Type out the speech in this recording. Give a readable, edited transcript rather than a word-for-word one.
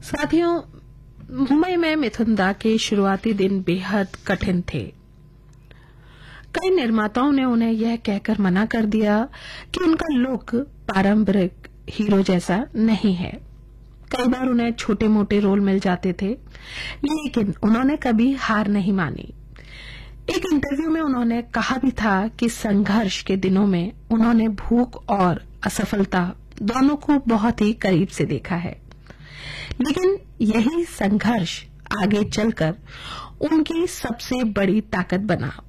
साथियों, मुंबई में मिथुन दा के शुरुआती दिन बेहद कठिन थे। कई निर्माताओं ने उन्हें यह कहकर मना कर दिया कि उनका लुक पारंपरिक हीरो जैसा नहीं है। कई बार उन्हें छोटे मोटे रोल मिल जाते थे, लेकिन उन्होंने कभी हार नहीं मानी। एक इंटरव्यू में उन्होंने कहा भी था कि संघर्ष के दिनों में उन्होंने भूख और असफलता दोनों को बहुत ही करीब से देखा है, लेकिन यही संघर्ष आगे चलकर उनकी सबसे बड़ी ताकत बना।